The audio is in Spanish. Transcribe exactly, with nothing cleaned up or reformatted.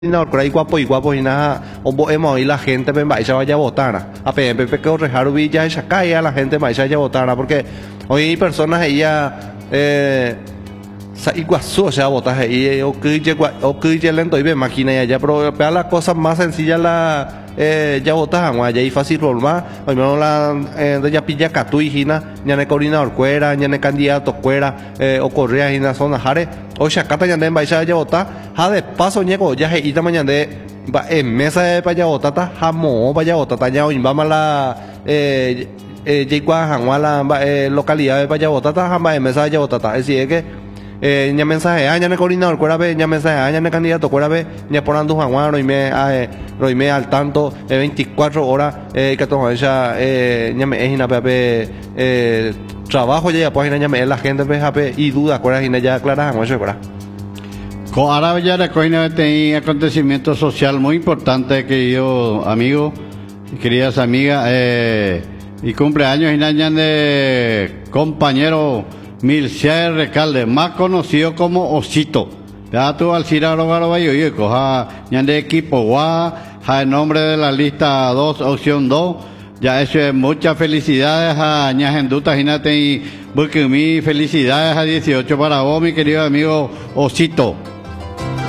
No, por ahí guapo y guapo y nada, o hemos oído la gente me vaya vaya a votar, a P M P que rejar villa esa calle a la gente me vaya a votar, porque hoy hay personas ella eh iguazú o sea votas ahí o que o que lento y ve máquina ya pero para las cosas más sencillas la eh, ya votas allá y fácil forma hoy menos la de ya pilla catu y gina ya ne coordinador cuera ya ne candidato cuera eh, o correa y na zona jare o chacata ya ne vaya ya votar ha de paso ñego ya he ita mañana de va en mesa de para votata jamo para votata ya hoy vamos la eh eh ya la eh, localidad de para votata jama en mesa de votata es decir que eh ya mensaje ah ya ne coordinador cuera ve ya mensaje ah ya ne candidato cuera ve ya por ando Juan y me eh y me al tanto eh, veinticuatro horas eh que todo ella eh ya me es una pepe eh trabajo ya pues ya me la gente ve jape y duda cuera y ya clara mucho cuera. Ahora ya recuerdo este acontecimiento social muy importante, querido amigo, queridas amigas, eh, y cumpleaños y de compañero Milcier Recalde, más conocido como Osito. Ya tú al Cira Rogaro Bayo, coja ya de equipo gua, ja en nombre de la lista dos, opción dos. Ya eso es muchas felicidades a Ñajenduta, Ginate y Burkumi, felicidades a dieciocho para vos, mi querido amigo Osito.